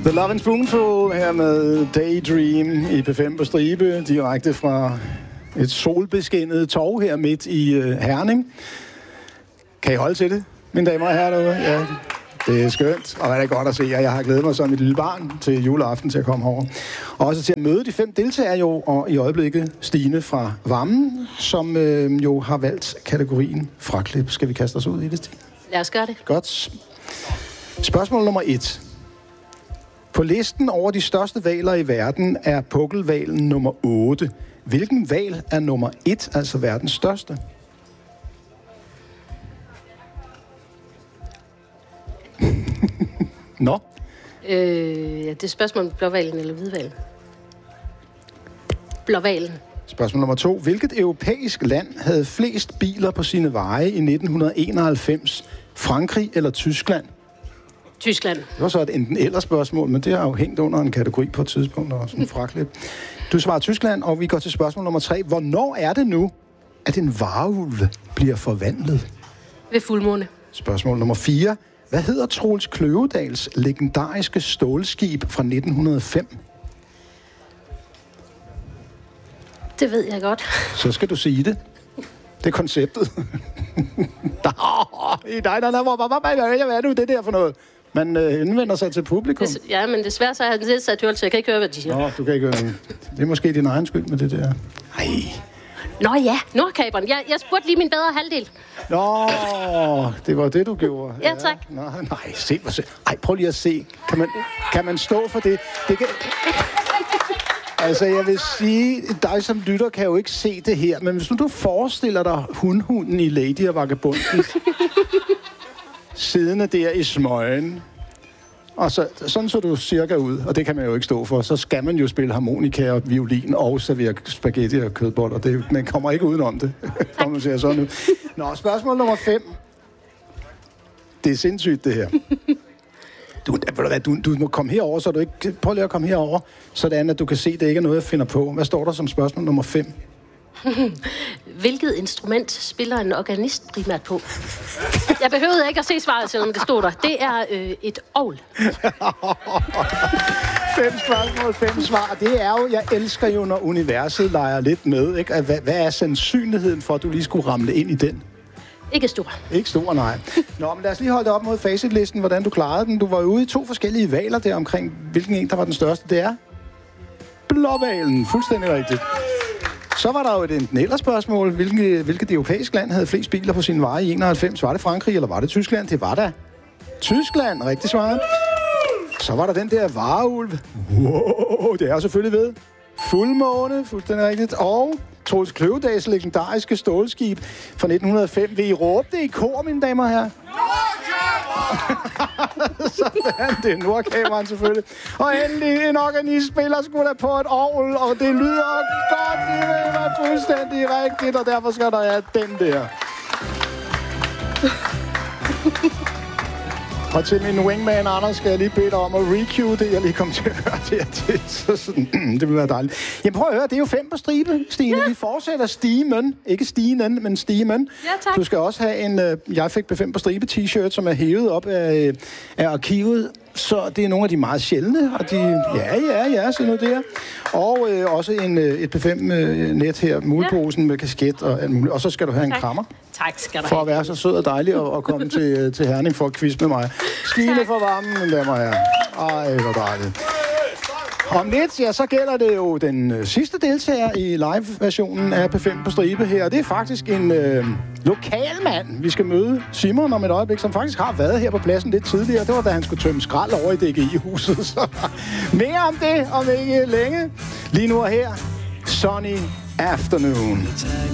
The Love and Spoonful her med Daydream i P5 på stribe, direkte fra et solbeskinnet torv her midt i Herning. Kan I holde til det, mine damer og herrer derude? Ja, det er skønt, og det er godt at se jer. Jeg har glædet mig som et lille barn til juleaften til at komme over. Og også til at møde de 5 deltagere jo, og i øjeblikket Stine fra Vammen, som jo har valgt kategorien fraklip. Skal vi kaste os ud i det, Stine? Lad os gøre det. Godt. Spørgsmål nummer 1. På listen over de største hvaler i verden er pukkelhvalen nummer 8. Hvilken hval er nummer 1, altså verdens største? Nå? Det er spørgsmål om blåhvalen eller hvidhvalen. Blåhvalen. Spørgsmål nummer 2. Hvilket europæisk land havde flest biler på sine veje i 1991? Frankrig eller Tyskland? Tyskland. Det var så et enten-eller spørgsmål, men det har jo hængt under en kategori på et tidspunkt, og sådan en fraklip. Du svarer Tyskland, og vi går til spørgsmål nummer 3. Hvornår er det nu, at en varulv bliver forvandlet? Ved fuldmåne. Spørgsmål nummer 4. Hvad hedder Troels Kløvedals legendariske stålskib fra 1905? Det ved jeg godt. Så skal du sige det. Det er konceptet. Nej, hvad er nu det der for noget? Man henvender sig til publikum. Ja, men desværre så har jeg nedsat hørelse, så jeg kan ikke høre, hvad de siger. Nå, du kan ikke høre det. Det er måske din egen skyld med det der. Ej. Nå ja, Nordkaberen. Jeg spurgte lige min bedre halvdel. Nå, det var det, du gjorde. Ja, tak. Nå, nej, se. Ej, prøv lige at se. Kan man stå for det? Det kan... Altså, jeg vil sige, dig som lytter kan jo ikke se det her, men hvis du forestiller dig hunden i Lady og Vagabunden, siddende der i smøgen, og sådan så du cirka ud, og det kan man jo ikke stå for, så skal man jo spille harmonika og violin og servere spaghetti og kødboller. Man kommer ikke udenom det, når man ser sådan ud. Nå, spørgsmål nummer 5. Det er sindssygt, det her. Du må komme herover, så du ikke... Prøv lige at komme herover, sådan at du kan se, at det ikke er noget, jeg finder på. Hvad står der som spørgsmål nummer 5? Hvilket instrument spiller en organist primært på? Jeg behøvede ikke at se svaret, selvom det stod der. Det er et orgel. 5 spørgsmål, 5 svar. Det er jo... Jeg elsker jo, når universet leger lidt med, ikke? Hvad er sandsynligheden for, at du lige skulle ramle ind i den? Ikke stor. Ikke stor, nej. Nå, men lad os lige holde det op mod facitlisten, hvordan du klarede den. Du var jo ude i 2 forskellige hvaler der omkring, hvilken en, der var den største. Det er blåhvalen. Fuldstændig rigtigt. Så var der jo et enten-eller spørgsmål. Hvilket europæisk land havde flest biler på sin veje i 91? Var det Frankrig, eller var det Tyskland? Det var da Tyskland. Rigtig svaret. Så var der den der varulv. Wow, det er selvfølgelig ved fuldmåne. Fuldstændig rigtigt. Og Troels Kløvedals legendariske stålskib fra 1905. Vil I råbe det i kor, mine damer og herrer? Sådan, det er Nordkaberen selvfølgelig. Og endelig en organist spiller sgu da på et orgel, og det lyder godt, det var fuldstændig rigtigt, og derfor skal der have den der. Og til min wingman, Anders, skal jeg lige bede dig om at recue det, jeg lige kom til at høre det. Så sådan, det vil være dejligt. Jamen prøv at høre, det er jo 5 på stribe, Stine. Ja. Vi fortsætter stimen. Ikke stinen, men stimen. Ja, tak. Du skal også have en Jeg fik på 5 på stribe t-shirt, som er hævet op af arkivet. Så det er nogle af de meget sjældne, og de... Ja, se nu der. Og også et P5-net her, muleposen med kasket og alt muligt. Og så skal du have en krammer. Tak skal du for at være så sød og dejlig og komme til Herning for at quizze med mig. Stine fra Vammen, mine damer og herrer. Ej, hvor dejligt. Om lidt, ja, så gælder det jo den sidste deltager i live-versionen af P5 på stribe her. Det er faktisk en lokal mand, vi skal møde, Simon, om et øjeblik, som faktisk har været her på pladsen lidt tidligere. Det var da han skulle tømme skrald over i DGI-huset. Så mere om det om ikke længe. Lige nu og her, Sunny Afternoon.